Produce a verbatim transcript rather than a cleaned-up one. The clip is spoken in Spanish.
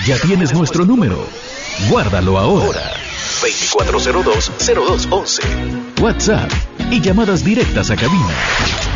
Ya tienes nuestro número. Guárdalo ahora. veinticuatro cero dos, cero dos once. WhatsApp y llamadas directas a cabina.